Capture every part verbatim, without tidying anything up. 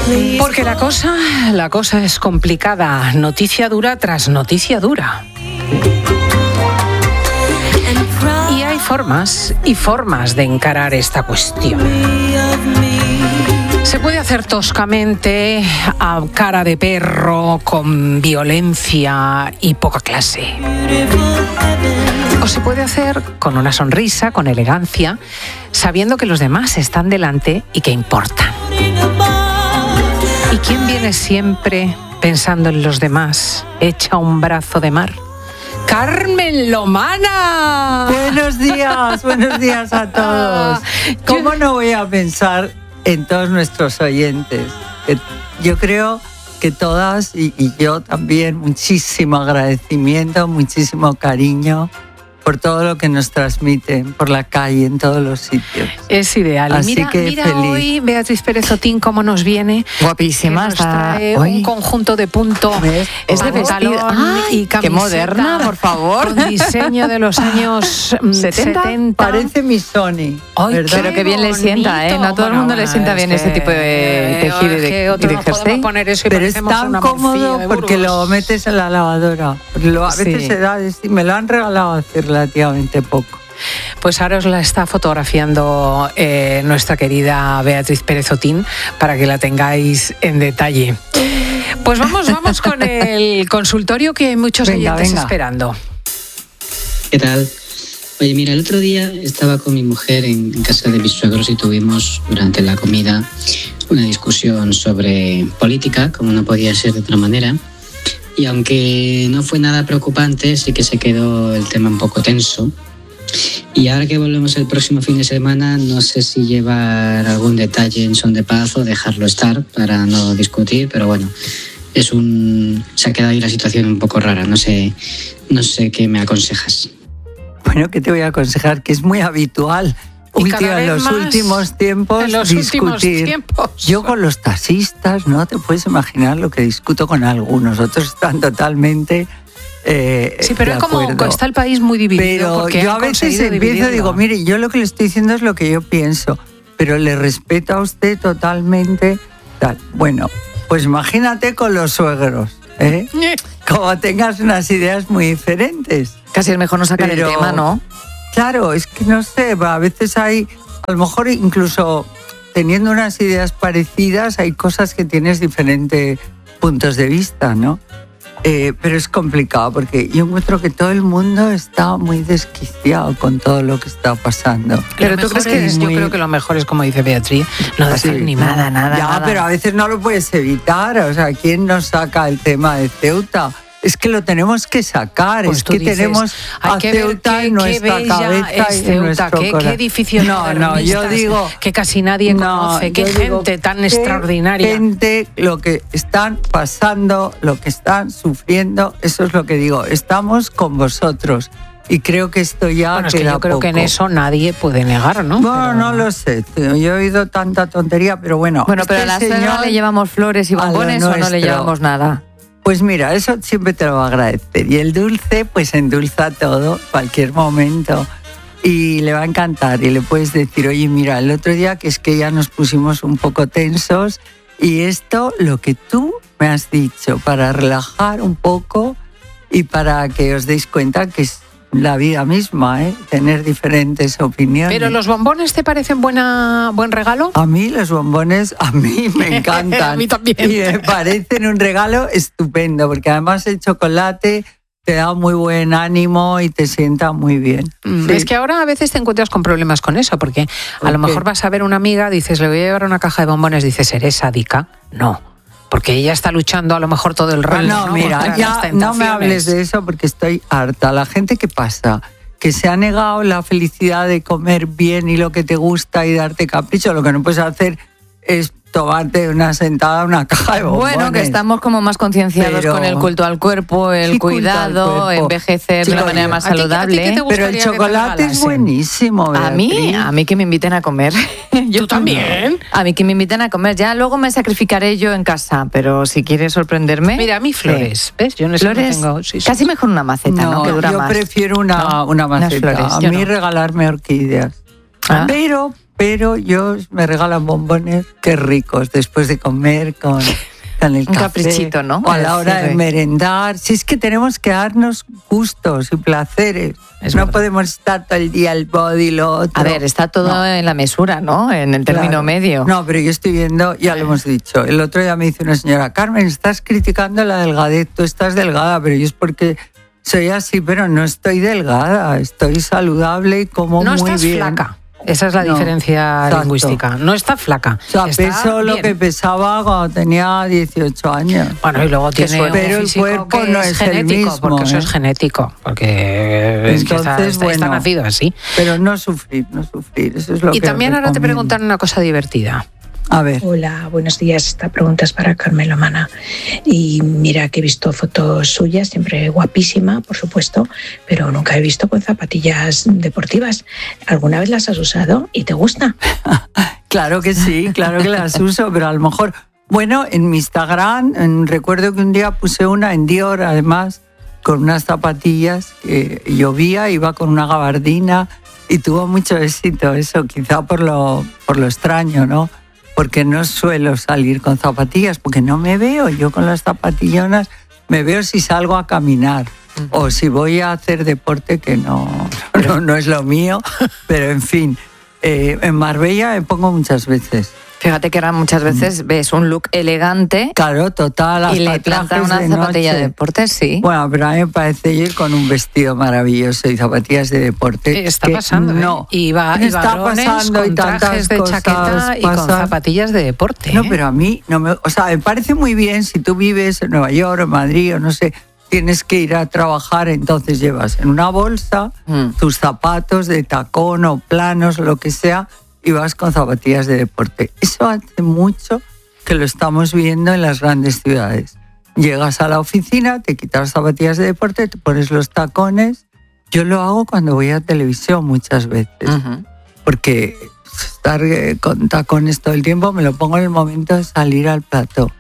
Porque la cosa, la cosa es complicada, noticia dura tras noticia dura. Y hay formas y formas de encarar esta cuestión. Se puede hacer toscamente, a cara de perro, con violencia y poca clase. O se puede hacer con una sonrisa, con elegancia, sabiendo que los demás están delante y que importan. ¿Y quién viene siempre pensando en los demás? Echa un brazo de mar. ¡ Carmen Lomana! Buenos días, buenos días a todos. ¿Cómo no voy a pensar en todos nuestros oyentes? Yo creo que todas, y, y yo también, muchísimo agradecimiento, muchísimo cariño por todo lo que nos transmiten por la calle, en todos los sitios. Es ideal. Así mira, que mira feliz. Hoy Beatriz Pérez Otín cómo nos viene. Guapísima. Nos Está trae hoy. un conjunto de punto. Es de vestir. Pantalón y camiseta. Qué moderna, por favor. Con diseño de los años ¿setenta? setenta. Parece mi Sony, Ay, ¿verdad? Pero que bien le sienta, ¿eh? No a todo el mundo le sienta bien ese tipo de tejido y de, y de jersey. Poner eso y Pero es parecemos tan una cómodo morcilla de porque Burgos. lo metes en la lavadora. Lo, a veces Sí. se da, sí, me lo han regalado hace relativamente poco. Pues ahora os la está fotografiando eh, nuestra querida Beatriz Pérez Otín para que la tengáis en detalle. Pues vamos, vamos con el consultorio que hay muchos Venga, oyentes venga. esperando. ¿Qué tal? Oye, mira, el otro día estaba con mi mujer en, en casa de mis suegros y tuvimos durante la comida una discusión sobre política, como no podía ser de otra manera. Y aunque no fue nada preocupante, sí que se quedó el tema un poco tenso. Y ahora que volvemos el próximo fin de semana, no sé si llevar algún detalle en son de paz o dejarlo estar para no discutir, pero bueno, es un se ha quedado ahí la situación un poco rara. No sé, no sé qué me aconsejas. Bueno, ¿qué te voy a aconsejar? Que es muy habitual Y última, cada en vez los más últimos tiempos en los discutir. últimos tiempos. Yo con los taxistas, no te puedes imaginar lo que discuto con algunos. Otros están totalmente eh, Sí, pero de es como acuerdo. está el país muy dividido. Pero porque yo han a veces conseguido empiezo y dividirlo. digo, mire, yo lo que le estoy diciendo es lo que yo pienso, pero le respeto a usted totalmente. Tal. Bueno, pues imagínate con los suegros, ¿eh? Como tengas unas ideas muy diferentes. Casi es mejor no sacar Pero- el tema, ¿no? Claro, es que no sé, a veces hay, a lo mejor incluso teniendo unas ideas parecidas, hay cosas que tienes diferentes puntos de vista, ¿no? Eh, pero es complicado porque yo encuentro que todo el mundo está muy desquiciado con todo lo que está pasando. Pero Lo tú mejor crees que es es, muy- yo creo que lo mejor es, como dice Beatriz, no decir Sí. ni Nada, nada. nada, ya, nada. pero a veces no lo puedes evitar. O sea, ¿quién nos saca el tema de Ceuta? Es que lo tenemos que sacar, Pues es tú que dices, tenemos hay a que ver Ceuta qué- en qué nuestra bella cabeza es y en Ceuta, nuestro qué, corazón. qué edificios No, no, yo modernistas digo que casi nadie no, conoce, qué yo gente digo, tan qué extraordinaria. Gente, lo que están pasando, lo que están sufriendo, eso es lo que digo. Estamos con vosotros y creo que esto ya Bueno, es que queda yo creo que en poco. eso nadie puede negar, ¿no? Bueno, Pero- no lo sé, tío. Yo he oído tanta tontería, pero bueno. Bueno, pero este a la suegra señor- le llevamos flores y a lo bombones o no le nuestro. llevamos nada. Pues mira, eso siempre te lo va a agradecer. Y el dulce, pues endulza todo, cualquier momento. Y le va a encantar. Y le puedes decir, oye, mira, el otro día que es que ya nos pusimos un poco tensos. Y esto, lo que tú me has dicho, para relajar un poco y para que os deis cuenta que es la vida misma, ¿eh? Tener diferentes opiniones. ¿Pero los bombones te parecen buena, buen regalo? A mí los bombones, a mí me encantan. A mí también. Y me parecen un regalo estupendo, porque además el chocolate te da muy buen ánimo y te sienta muy bien. Mm, Sí. Es que ahora a veces te encuentras con problemas con eso, porque a ¿Por lo qué? mejor vas a ver una amiga, dices, le voy a llevar una caja de bombones, dices, ¿eres sádica? No, porque ella está luchando a lo mejor todo el rato. Pues no, ¿no? mira, Contra ya las no me tentaciones. hables de eso porque estoy harta. La gente que pasa, que se ha negado la felicidad de comer bien y lo que te gusta y darte capricho, lo que no puedes hacer es tomarte una sentada una caja de bombones. Bueno, que estamos como más concienciados Pero- con el culto al cuerpo, el Sí, culto al cuidado, cuerpo. envejecer de Chico, una manera yo- más ¿A ti- a ti qué saludable. te Pero el gustaría que te chocolate es regalasen? buenísimo, A mí, Beatriz. a mí que me inviten a comer. Yo ¿Tú también? A mí que me inviten a comer. Ya luego me sacrificaré yo en casa, pero si quieres sorprenderme. Mira, a mí flores, sí. ¿ves? Yo en eso no Flores, tengo... sí, sí. casi mejor una maceta, ¿no? Que dura yo más. prefiero una, No, una unas maceta. flores, a yo mí no. regalarme orquídeas. Ah. Pero pero yo me regalan bombones, qué ricos, después de comer con, con el Un café. caprichito, ¿no? O a la hora de merendar. Si es que tenemos que darnos gustos y placeres. Es no verdad. podemos estar todo el día el body y lo otro. A ver, está todo No. en la mesura, ¿no? En el término Claro. medio. No, pero yo estoy viendo, ya lo hemos dicho. El otro día me dice una señora, Carmen, estás criticando la delgadez, tú estás delgada, pero yo es porque soy así, pero no estoy delgada, estoy saludable y como No muy estás bien. flaca. Esa es la No, diferencia exacto. lingüística. No está flaca. O sea, está peso lo bien. que pesaba cuando tenía dieciocho años. Bueno, y luego tiene un Pero el físico cuerpo que no es es el genético, mismo, porque eso ¿eh? es genético, porque es que está, Entonces, está- está bueno. nacido así. Pero no sufrir, no sufrir, eso es lo Y que también ahora te recomiendo. preguntan una cosa divertida. A ver, Hola, buenos días. Esta pregunta es para Carmen Lomana. Y mira que he visto fotos suyas, siempre guapísima, por supuesto, pero nunca he visto con zapatillas deportivas. ¿Alguna vez las has usado y te gusta? claro que sí, claro que las uso, pero a lo mejor, bueno, en mi Instagram, en- recuerdo que un día puse una en Dior, además, con unas zapatillas que llovía, iba con una gabardina y tuvo mucho éxito eso, quizá por lo, por lo extraño, ¿no? Porque no suelo salir con zapatillas, porque no me veo yo con las zapatillonas, me veo si salgo a caminar o si voy a hacer deporte, que no, no, no es lo mío, pero en fin, eh, en Marbella me pongo muchas veces. Fíjate que ahora muchas veces ves un look elegante Claro, total, hasta y le plantan trajes una de zapatilla noche. de deporte, sí. Bueno, pero a mí me parece ir con un vestido maravilloso y zapatillas de deporte. Está que pasando, ¿eh? No, Y, va, y está varones pasando con y tantas trajes de cosas chaqueta y con pasan. zapatillas de deporte. No, ¿eh? pero a mí no me, o sea, me parece muy bien si tú vives en Nueva York o en Madrid o no sé, tienes que ir a trabajar, entonces llevas en una bolsa Mm. tus zapatos de tacón o planos o lo que sea y vas con zapatillas de deporte. Eso hace mucho que lo estamos viendo en las grandes ciudades. Llegas a la oficina, te quitas las zapatillas de deporte, te pones los tacones. Yo lo hago cuando voy a televisión muchas veces, Ujú. porque estar eh, con tacones todo el tiempo me lo pongo en el momento de salir al plató.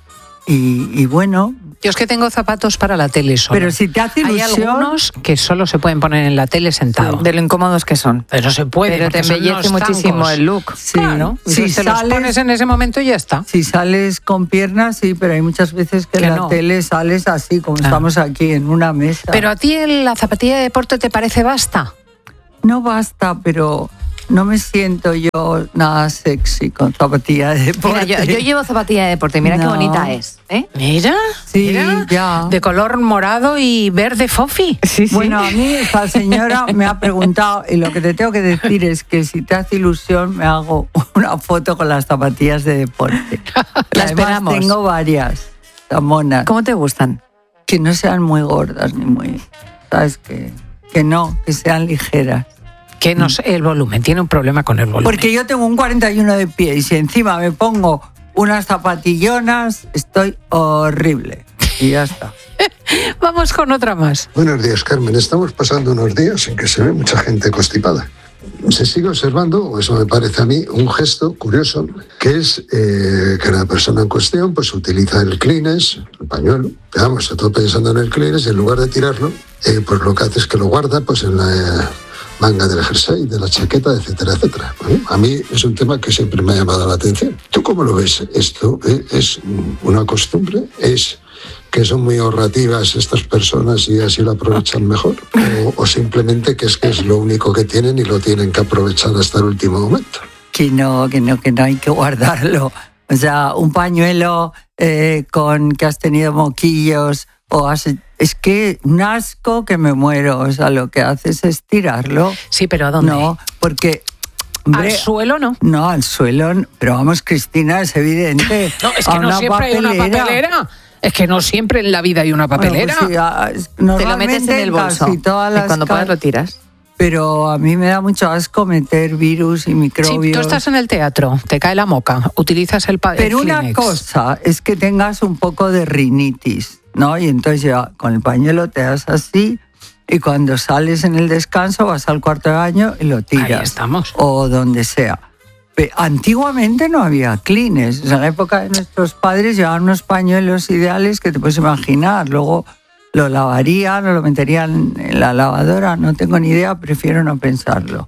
Y, y bueno, Yo es que tengo zapatos para la tele solo. pero si te hace Hay ilusión... algunos que solo se pueden poner en la tele sentado. De lo incómodos que son. Pero no se puede. Pero te porque son embellece unos muchísimo zancos. el look. Sí, Claro. si Si te los sales- pones en ese momento y ya está. Si sales con piernas, sí, pero hay muchas veces que, Que en la no. tele sales así, como Claro. estamos aquí en una mesa. Pero a ti el- la zapatilla de deporte te parece basta. No basta, pero no me siento yo nada sexy con zapatilla de deporte. Mira, yo, yo llevo zapatilla de deporte, mira qué No. bonita es. ¿eh? Mira, Sí, mira, ya. de color morado y verde fofi. Sí, sí. Bueno, a mí esta señora me ha preguntado y lo que te tengo que decir es que si te hace ilusión me hago una foto con las zapatillas de deporte. La Además, esperamos. tengo varias, tan monas, ¿Cómo te gustan? que no sean muy gordas ni muy... ¿Sabes? Que, que no, que sean ligeras. Que no sé, el volumen, tiene un problema con el volumen. Porque yo tengo un cuarenta y uno de pie y si encima me pongo unas zapatillonas, estoy horrible. Y ya está. Vamos con otra más. Buenos días, Carmen. Estamos pasando unos días en que se ve mucha gente constipada. Se sigue observando, o eso me parece a mí, un gesto curioso, que es eh, que la persona en cuestión pues utiliza el Kleenex, el pañuelo, vamos, estoy pensando en el Kleenex y en lugar de tirarlo, eh, pues lo que hace es que lo guarda pues en la eh, manga del jersey, de la chaqueta, etcétera, etcétera. Bueno, a mí es un tema que siempre me ha llamado la atención. ¿Tú cómo lo ves? ¿Esto eh, es una costumbre? ¿Es que son muy ahorrativas estas personas y así lo aprovechan mejor? ¿O, o simplemente que es que es lo único que tienen y lo tienen que aprovechar hasta el último momento? Que no, que no, que no hay que guardarlo. O sea, un pañuelo eh, con que has tenido moquillos o has... Es que un asco que me muero. O sea, lo que haces es tirarlo. Sí, pero ¿a dónde? No, porque... Al hombre, suelo no. No, al suelo. no. Pero vamos, Cristina, es evidente. No, es A que no una siempre hay una papelera. Es que no siempre en la vida hay una Bueno, papelera. pues sí, a- es- Te lo metes normalmente en el bolso casi todas las y cuando ca- puedas lo tiras. Pero a mí me da mucho asco meter virus y Sí, microbios. tú estás en el teatro, te cae la moca, utilizas el pa- el Pero una Kleenex. cosa es que tengas un poco de rinitis, ¿no? Y entonces ya con el pañuelo te das así y cuando sales en el descanso vas al cuarto de baño y lo tiras. Ahí estamos. O donde sea. Pe- Antiguamente no había Kleenex. O sea, en la época de nuestros padres llevaban unos pañuelos ideales que te puedes imaginar. Luego lo lavarían o lo meterían en la lavadora. No tengo ni idea, prefiero no pensarlo.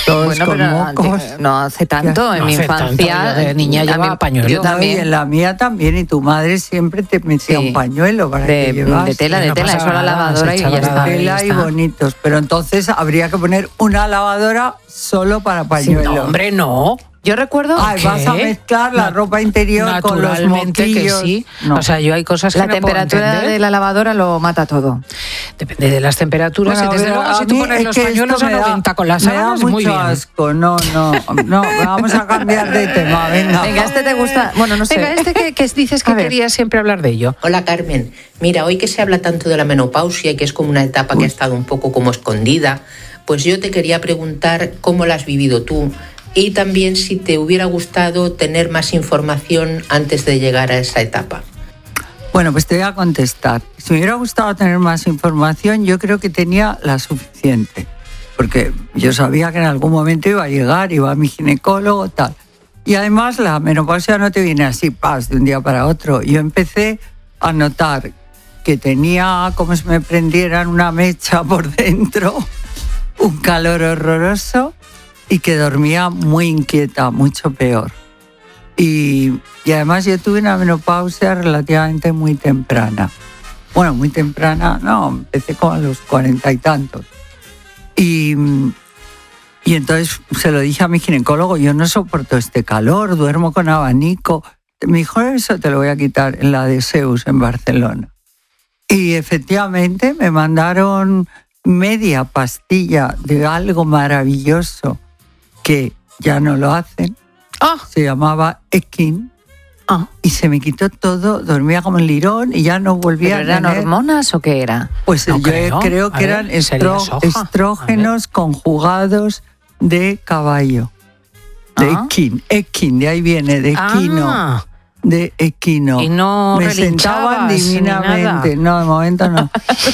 todos bueno, con pero mocos. No hace tanto, en no mi hace infancia. tanto, yo de niña llevaba pañuelo. Yo también. Y en la mía también, y tu madre siempre te metía Sí. un pañuelo para de, que llevas. de tela, de No tela, pasaba eso a la nada, lavadora se y ya echaba está. nada. Tela Ahí y está. bonitos, pero entonces habría que poner una lavadora solo para pañuelo. No, hombre, no. Yo recuerdo Ay, ¿Qué? vas a mezclar la Na- ropa interior con los Naturalmente que moquillos. sí. No. O sea, yo hay cosas que la no puedo temperatura entender. de la lavadora lo mata todo. Depende de las temperaturas. Bueno, y desde pero luego, a si tú mí pones es los que pañuelos esto a me da- noventa con las me da sábanas, mucho muy bien. asco. No, no, no, vamos a cambiar de tema, venga. Venga, este te gusta. Bueno, no sé. Venga, este que, que dices que A ver. querías siempre hablar de ello. Hola Carmen, mira, hoy que se habla tanto de la menopausia y que es como una etapa que ha estado un poco como escondida, pues yo te quería preguntar cómo la has vivido tú y también si te hubiera gustado tener más información antes de llegar a esa etapa. Bueno, pues te voy a contestar. Si me hubiera gustado tener más información, yo creo que tenía la suficiente. Porque yo sabía que en algún momento iba a llegar, iba a mi ginecólogo, tal. Y además la menopausia no te viene así, paz, de un día para otro. Yo empecé a notar que tenía como si me prendieran una mecha por dentro, un calor horroroso y que dormía muy inquieta, mucho peor. Y, y además yo tuve una menopausia relativamente muy temprana. Bueno, muy temprana, no, empecé como a los cuarenta y tantos. Y, y entonces se lo dije a mi ginecólogo, yo no soporto este calor, duermo con abanico. Me dijo, eso te lo voy a quitar en la de Zeus en Barcelona. Y efectivamente me mandaron media pastilla de algo maravilloso que ya no lo hacen. Ah, Se llamaba Ekin. ah. Y se me quitó todo, dormía como el lirón y ya no volvía ¿Pero a eran tener... hormonas o qué era? Pues No yo creo. creo, A que ver, eran sería estro- soja. estrógenos conjugados de caballo. De Ah. equin, equin, de ahí viene, de equino. Ah, De equino. y no Me sentaban relinchabas ni divinamente. No, de momento no.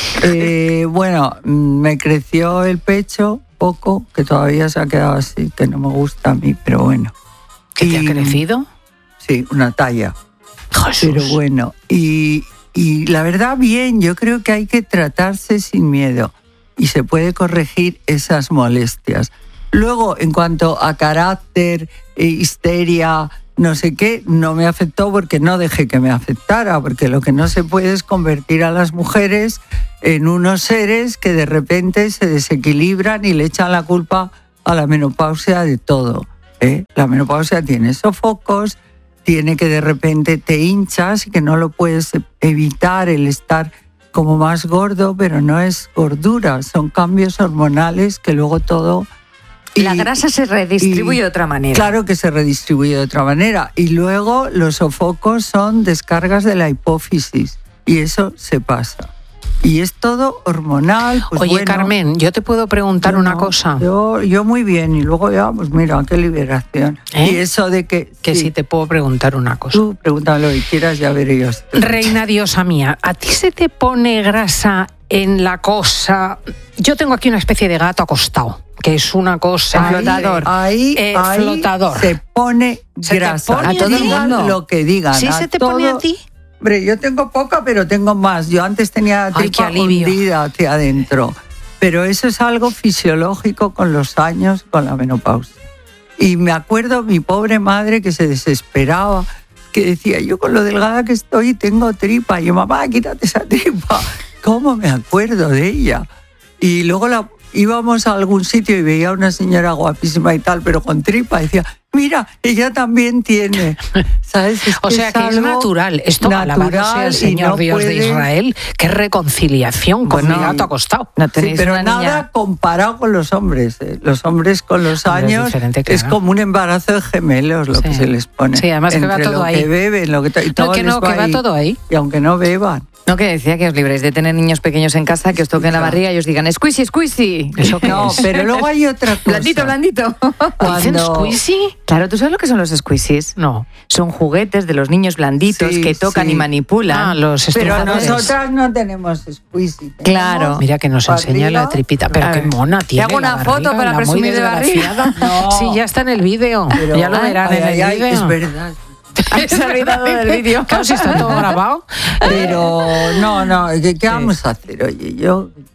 Eh, bueno, me creció el pecho poco, que todavía se ha quedado así, que no me gusta a mí, pero bueno. ¿qué te ha Y- crecido? Sí, una talla. Jesús. Pero bueno, y, y la verdad, bien, yo creo que hay que tratarse sin miedo y se puede corregir esas molestias. Luego, en cuanto a carácter, eh, histeria, no sé qué, no me afectó porque no dejé que me afectara, porque lo que no se puede es convertir a las mujeres en unos seres que de repente se desequilibran y le echan la culpa a la menopausia de todo, ¿eh? La menopausia tiene sofocos, tiene que de repente te hinchas y que no lo puedes evitar el estar como más gordo, pero no es gordura, son cambios hormonales que luego todo... La y- grasa se redistribuye y- de otra manera. Claro que se redistribuye de otra manera. Y luego los sofocos son descargas de la hipófisis y eso se pasa. Y es todo hormonal. Pues Oye, bueno, Carmen, yo te puedo preguntar yo una no, cosa. Yo, yo muy bien. Y luego ya, pues mira, qué liberación. ¿Eh? Y eso de que... Que sí te puedo preguntar una cosa. Tú pregúntame lo que quieras, ya veré yo. Reina diosa mía, ¿a ti se te pone grasa en la cosa? Yo tengo aquí una especie de gato acostado, que es una cosa... Ahí, flotador. Ahí, Eh, ahí flotador. se pone ¿Se te grasa. pone a todo el Digan mundo? lo que digan. ¿Sí a se te pone a todo- ti? Hombre, yo tengo poca, pero tengo más. Yo antes tenía la Ay, qué tripa alivio. hundida hacia adentro. Pero eso es algo fisiológico con los años, con la menopausia. Y me acuerdo mi pobre madre que se desesperaba, que decía, yo con lo delgada que estoy tengo tripa. Y yo, mamá, quítate esa tripa. ¿Cómo me acuerdo de ella? Y luego la, íbamos a algún sitio y veía a una señora guapísima y tal, pero con tripa. Y decía, mira, ella también tiene. ¿Sabes? Es O que sea, es que es algo natural. Esto, alabado sea el y Señor no Dios de puedes- Israel. Qué reconciliación con Bueno, mi gato acostado. No Sí, tenéis pero una nada niña... comparado con los hombres. ¿eh? Los hombres con los Hombre, es años diferente, es claro. como un embarazo de gemelos lo Sí. que se les pone. Sí, además que va Entre todo lo ahí. que beben, lo que to- y No, todo que les no, que va ahí. todo ahí. Y aunque no beban. No, que decía que os libréis de tener niños pequeños en casa, que os toquen la Hija. barriga y os digan, squeezy, squeezy. ¿Eso qué No, es? pero luego hay otra cosa. Blandito, blandito. ¿Dicen Cuando- squeezy? Claro, ¿tú sabes lo que son los squeezies? No. Son juguetes de los niños blanditos Sí, que tocan sí. y manipulan. Ah, los Pero estrujadores. nosotras no tenemos squeezy. tenemos Claro. Mira que nos enseña barriga. la tripita, pero A qué ver, mona ¿te tiene hago la una foto barriga, para la muy presumir de barriga? desgraciada. No. Sí, ya está en el vídeo. Pero- Ya lo verán Ay, en el ay, ay, vídeo. Es verdad. Se ha olvidado del vídeo. Claro, si está todo grabado. Pero no, no, ¿qué, qué vamos a hacer? Oye, yo, ¿qué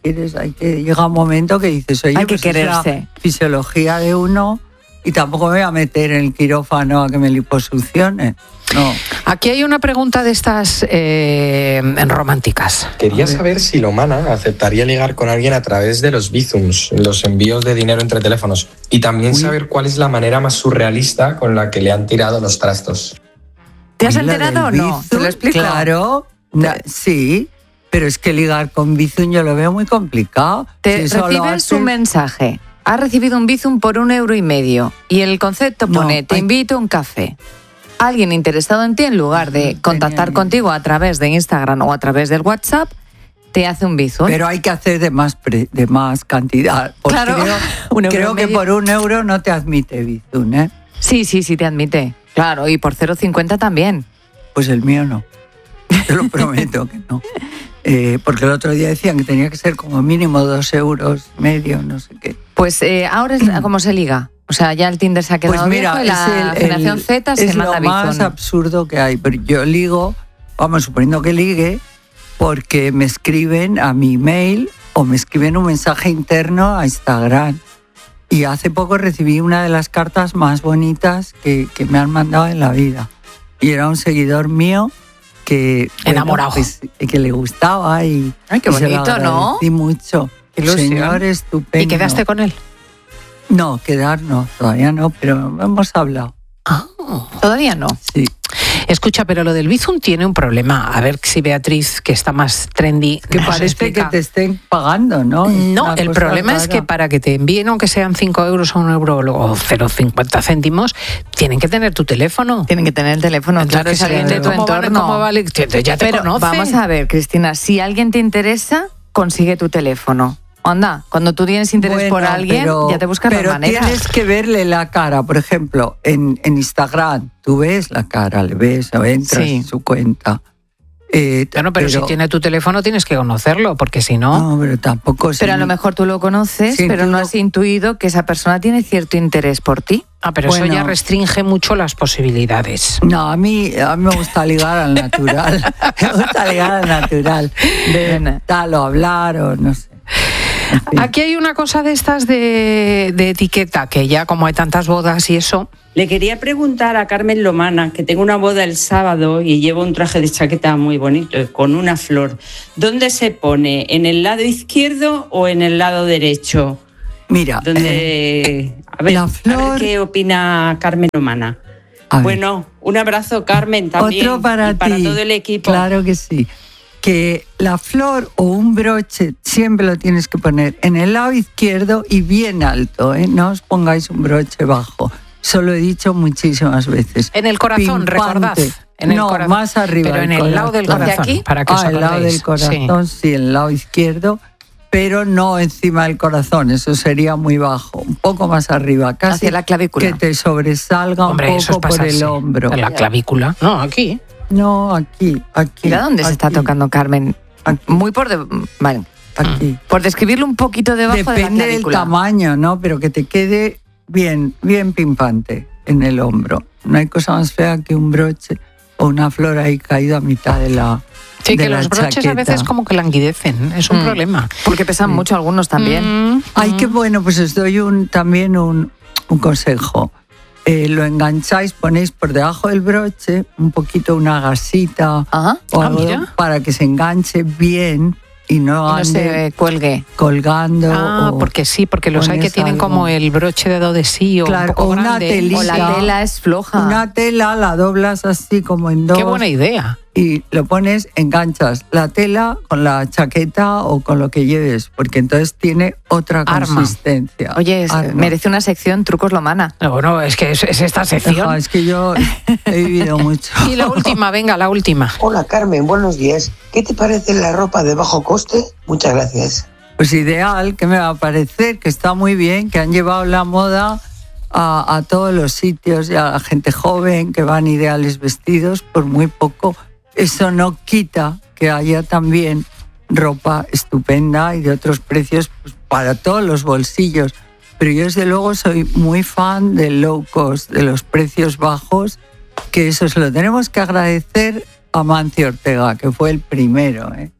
quieres, hay que llega un momento que dices, oye, hay que pues quererse. Es la fisiología de uno y tampoco me voy a meter en el quirófano a que me liposuccione. No. Aquí hay una pregunta de estas eh, románticas. Quería saber si Lomana aceptaría ligar con alguien a través de los bizums, los envíos de dinero entre teléfonos. Y también Uy. saber cuál es la manera más surrealista con la que le han tirado los trastos. ¿Te has enterado o no? ¿Te lo explico? Claro, no, sí, pero es que ligar con bizum yo lo veo muy complicado. Te si recibes haces... un mensaje. Has recibido un bizum por un euro y medio y el concepto pone, no, te hay... invito a un café. Alguien interesado en ti, en lugar de contactar contigo a través de Instagram o a través del WhatsApp, te hace un bizum. Pero hay que hacer de más, pre, de más cantidad. Claro, creo, un euro creo que por un euro no te admite bizum, ¿eh? Sí, sí, sí te admite. Claro, y por cero coma cincuenta también. Pues el mío no. Te lo prometo que no. Eh, porque el otro día decían que tenía que ser como mínimo dos euros, medio, no sé qué. Pues eh, ahora es como se liga. O sea, ya el Tinder se ha quedado pues mira, viejo y la el, generación el, Z se manda bizum. Es lo más absurdo que hay. Pero yo ligo, vamos, suponiendo que ligue, porque me escriben a mi email o me escriben un mensaje interno a Instagram. Y hace poco recibí una de las cartas más bonitas que, que me han mandado en la vida. Y era un seguidor mío que, enamorado, bueno, pues, que le gustaba y, Ay, qué y bonito, se lo agradecí ¿no? mucho. Señor estupendo. ¿Y quedaste con él? No, quedar no, todavía no, pero hemos hablado. Ah, ¿todavía no? Sí. Escucha, pero lo del bizum tiene un problema. A ver si Beatriz, que está más trendy, que parece que te estén pagando, ¿no? No, Una el problema rara. Es que para que te envíen, aunque sean cinco euros o un euro o cero coma cincuenta céntimos, tienen que tener tu teléfono. Tienen que tener el teléfono, entonces, claro, es alguien de tu entorno. ¿Cómo vale? Ya te pero conoce. Vamos a ver, Cristina, si alguien te interesa, consigue tu teléfono. Anda, cuando tú tienes interés bueno, por alguien, pero, ya te buscas pero las maneras. Pero tienes que verle la cara. Por ejemplo, en, en Instagram, tú ves la cara, le ves, o entras sí. en su cuenta. Eh, bueno, pero, pero si tiene tu teléfono tienes que conocerlo, porque si no... No, pero tampoco... Pero a lo mejor tú lo conoces, sí, pero no lo... has intuido que esa persona tiene cierto interés por ti. Ah, pero bueno, eso ya restringe mucho las posibilidades. No, a mí, a mí me gusta ligar al natural. Me gusta ligar al natural. De tal o hablar o no sé. Aquí hay una cosa de estas de, de etiqueta, que ya como hay tantas bodas y eso... Le quería preguntar a Carmen Lomana, que tengo una boda el sábado y llevo un traje de chaqueta muy bonito, con una flor. ¿Dónde se pone? ¿En el lado izquierdo o en el lado derecho? Mira, Donde, eh, a, ver, la flor... a ver qué opina Carmen Lomana. Bueno, un abrazo, Carmen, también. Otro para y para ti. todo el equipo. Claro que sí. Que la flor o un broche siempre lo tienes que poner en el lado izquierdo y bien alto, ¿eh? No os pongáis un broche bajo. Eso lo he dicho muchísimas veces. En el corazón, Pimpante. recordad. En el no, corazón. Más arriba. Pero en el lado del corazón. ¿Hacia aquí? Para que os ah, el lado del corazón, sí. sí, el lado izquierdo, pero no encima del corazón, eso sería muy bajo. Un poco más arriba, casi hacia la clavícula. Que te sobresalga Hombre, un poco por el hombro. En la clavícula. No, aquí. No, aquí, aquí. Mira dónde aquí. se está tocando, Carmen. Aquí. Muy por... De... Vale. Aquí. Por describirlo un poquito debajo Depende de la clavícula. Depende del tamaño, ¿no? Pero que te quede bien, bien pimpante en el hombro. No hay cosa más fea que un broche o una flor ahí caído a mitad de la Sí, de que la los broches chaqueta. A veces como que languidecen, es un mm. problema. Porque pesan sí. mucho algunos también. Mm. Ay, qué bueno, pues os doy un, también un, un consejo. Eh, lo engancháis, ponéis por debajo del broche un poquito una gasita Ajá. o ah, algo mira. para que se enganche bien y no, y no se cuelgue colgando. Ah, o porque sí, porque los hay que tienen algo. Como el broche de dodesí o claro, un poco o una grande. telita, o la tela es floja. Una tela la doblas así como en dos. Qué buena idea. Y lo pones, enganchas la tela con la chaqueta o con lo que lleves, porque entonces tiene otra Arma. consistencia. Oye, es, merece una sección Trucos Lomana. No, bueno, es que es, es esta sección. No, es que yo he vivido mucho. Y la última, venga, la última. Hola Carmen, buenos días. ¿Qué te parece la ropa de bajo coste? Muchas gracias. Pues ideal, que me va a parecer, que está muy bien, que han llevado la moda a, a todos los sitios y a la gente joven que van ideales vestidos por muy poco. Eso no quita que haya también ropa estupenda y de otros precios pues, para todos los bolsillos. Pero yo desde luego soy muy fan del low cost, de los precios bajos, que eso se lo tenemos que agradecer a Mancio Ortega, que fue el primero, ¿eh?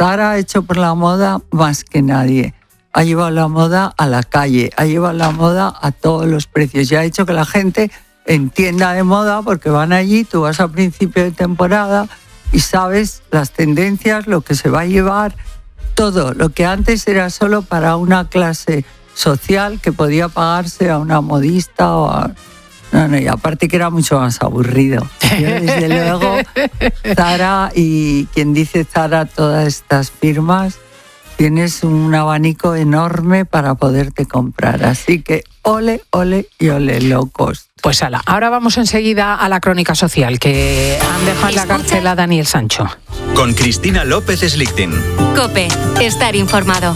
Zara ha hecho por la moda más que nadie. Ha llevado la moda a la calle, ha llevado la moda a todos los precios y ha hecho que la gente entienda de moda porque van allí, tú vas a principio de temporada y sabes las tendencias, lo que se va a llevar, todo. Lo que antes era solo para una clase social que podía pagarse a una modista o a... No, no, y aparte que era mucho más aburrido. Yo, desde luego, Zara y quien dice Zara, todas estas firmas, tienes un abanico enorme para poderte comprar. Así que ole, ole y ole, low cost. Pues ala, ahora vamos enseguida a la crónica social, que han dejado en la cárcel a Daniel Sancho. Con Cristina López Slichting. COPE, estar informado.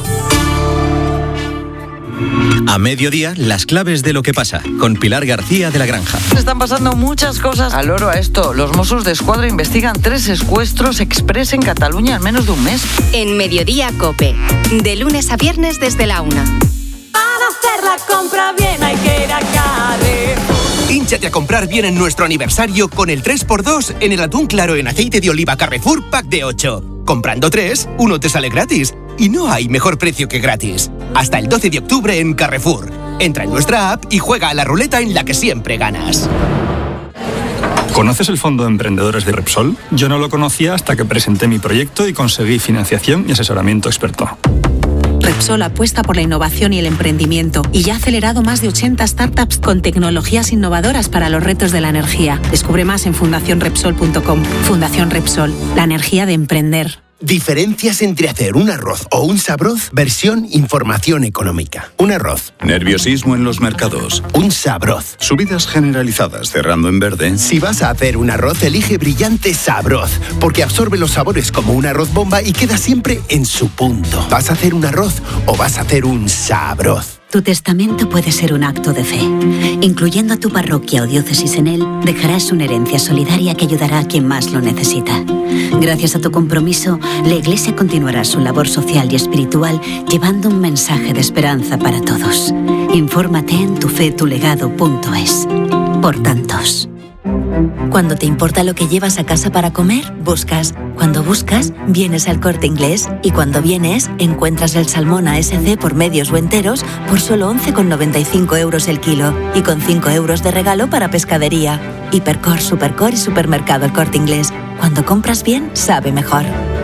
A mediodía, las claves de lo que pasa, con Pilar García de la Granja. Están pasando muchas cosas. Al oro a esto, los Mossos d'Esquadra investigan tres secuestros express en Cataluña en menos de un mes. En Mediodía COPE, de lunes a viernes desde la una. Para hacer la compra bien hay que ir a Carrefour. Hínchate a comprar bien en nuestro aniversario con el tres por dos en el atún claro en aceite de oliva Carrefour Pack de ocho. Comprando tres, uno te sale gratis. Y no hay mejor precio que gratis. Hasta el doce de octubre en Carrefour. Entra en nuestra app y juega a la ruleta en la que siempre ganas. ¿Conoces el Fondo de Emprendedores de Repsol? Yo no lo conocía hasta que presenté mi proyecto y conseguí financiación y asesoramiento experto. Repsol apuesta por la innovación y el emprendimiento y ya ha acelerado más de ochenta startups con tecnologías innovadoras para los retos de la energía. Descubre más en fundación repsol punto com. Fundación Repsol, la energía de emprender. Diferencias entre hacer un arroz o un sabroz, versión información económica. Un arroz. Nerviosismo en los mercados. Un sabroz. Subidas generalizadas cerrando en verde. Si vas a hacer un arroz, elige Brillante Sabroz, porque absorbe los sabores como un arroz bomba y queda siempre en su punto. ¿Vas a hacer un arroz o vas a hacer un sabroz? Tu testamento puede ser un acto de fe. Incluyendo a tu parroquia o diócesis en él, dejarás una herencia solidaria que ayudará a quien más lo necesita. Gracias a tu compromiso, la Iglesia continuará su labor social y espiritual llevando un mensaje de esperanza para todos. Infórmate en tufetulegado punto es. Por tantos. Cuando te importa lo que llevas a casa para comer, buscas. Cuando buscas, vienes al Corte Inglés. Y cuando vienes, encuentras el salmón A S C por medios o enteros por solo once con noventa y cinco euros el kilo. Y con cinco euros de regalo para pescadería. Hipercor, Supercor y Supermercado El Corte Inglés. Cuando compras bien, sabe mejor.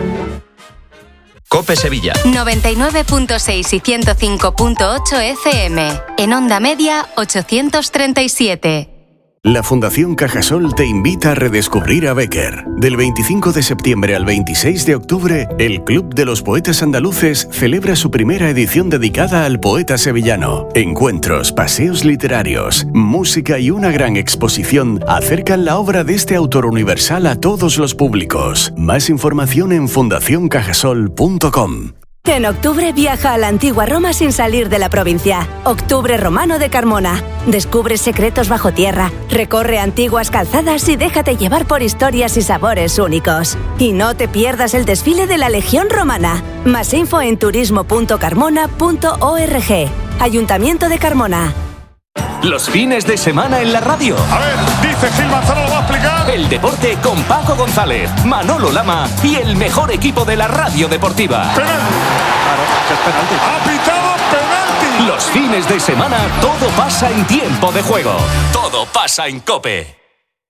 COPE Sevilla. noventa y nueve punto seis y ciento cinco punto ocho F M. En onda media, ochocientos treinta y siete. La Fundación Cajasol te invita a redescubrir a Bécquer. Del veinticinco de septiembre al veintiséis de octubre, el Club de los Poetas Andaluces celebra su primera edición dedicada al poeta sevillano. Encuentros, paseos literarios, música y una gran exposición acercan la obra de este autor universal a todos los públicos. Más información en fundación cajasol punto com. En octubre viaja a la antigua Roma sin salir de la provincia. Octubre Romano de Carmona. Descubre secretos bajo tierra, recorre antiguas calzadas y déjate llevar por historias y sabores únicos. Y no te pierdas el desfile de la Legión Romana. Más info en turismo punto carmona punto org. Ayuntamiento de Carmona. Los fines de semana en la radio. A ver, dice Gil Manzano, lo va a explicar. El deporte con Paco González, Manolo Lama y el mejor equipo de la radio deportiva. Penalti. Claro, que es penalti. Ha pitado penalti. Los fines de semana todo pasa en tiempo de juego. Todo pasa en COPE.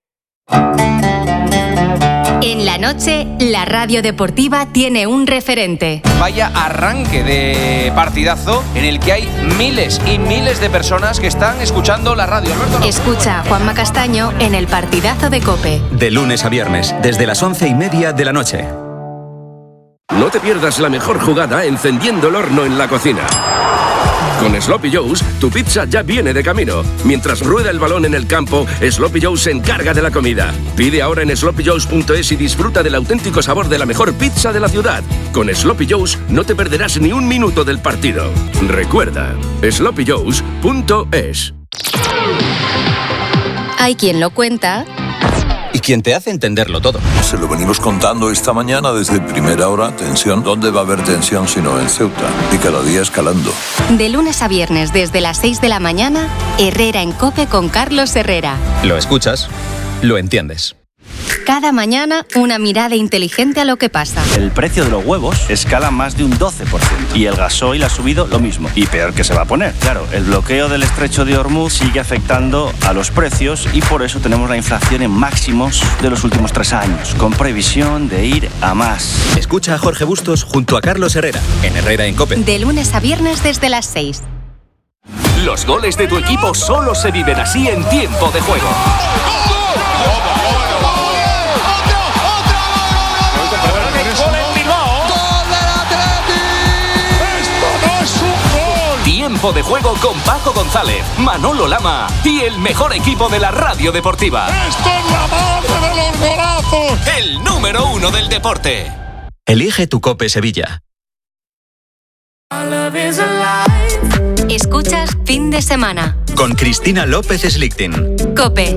En la noche, la radio deportiva tiene un referente. Vaya arranque de partidazo en el que hay miles y miles de personas que están escuchando la radio. Alberto, escucha a Juanma Castaño en el partidazo de COPE. De lunes a viernes, desde las once y media de la noche. No te pierdas la mejor jugada encendiendo el horno en la cocina. Con Sloppy Joe's, tu pizza ya viene de camino. Mientras rueda el balón en el campo, Sloppy Joe's se encarga de la comida. Pide ahora en sloppy joes punto es y disfruta del auténtico sabor de la mejor pizza de la ciudad. Con Sloppy Joe's no te perderás ni un minuto del partido. Recuerda, sloppy joes punto es. Hay quien lo cuenta y quien te hace entenderlo todo. Se lo venimos contando esta mañana desde primera hora. Tensión. ¿Dónde va a haber tensión sino en Ceuta? Y cada día escalando. De lunes a viernes desde las seis de la mañana, Herrera en COPE con Carlos Herrera. Lo escuchas, lo entiendes. Cada mañana una mirada inteligente a lo que pasa. El precio de los huevos escala más de un doce por ciento y el gasoil ha subido lo mismo. Y peor que se va a poner. Claro, el bloqueo del estrecho de Hormuz sigue afectando a los precios y por eso tenemos la inflación en máximos de los últimos tres años, con previsión de ir a más. Escucha a Jorge Bustos junto a Carlos Herrera, en Herrera en COPE. De lunes a viernes desde las seis. Los goles de tu equipo solo se viven así en Tiempo de Juego. Tiempo de Juego con Paco González, Manolo Lama y el mejor equipo de la radio deportiva. ¡Esto es la madre de los golazos! El número uno del deporte. Elige tu COPE Sevilla. Escuchas Fin de Semana Con Cristina López Slichting. COPE.